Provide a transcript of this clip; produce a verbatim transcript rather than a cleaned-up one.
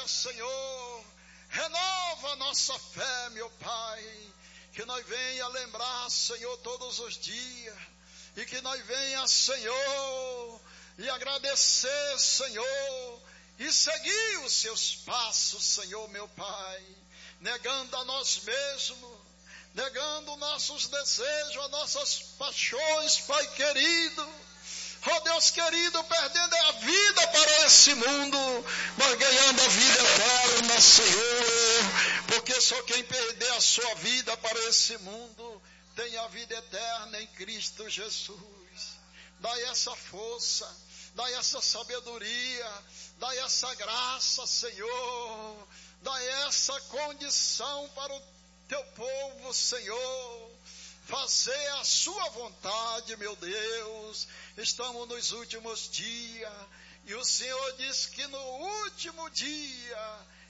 dia, Senhor, renova a nossa fé, meu Pai, que nós venha lembrar, Senhor, todos os dias, e que nós venha, Senhor, e agradecer, Senhor, e seguir os seus passos, Senhor, meu Pai, negando a nós mesmos, negando nossos desejos, as nossas paixões, Pai querido. Oh Deus querido, perdendo a vida para esse mundo, mas ganhando a vida eterna, Senhor, porque só quem perder a sua vida para esse mundo tem a vida eterna em Cristo Jesus. Dai essa força, dai essa sabedoria, dai essa graça, Senhor, dai essa condição para o teu povo, Senhor, fazer a sua vontade, meu Deus. Estamos nos últimos dias, e o Senhor diz que no último dia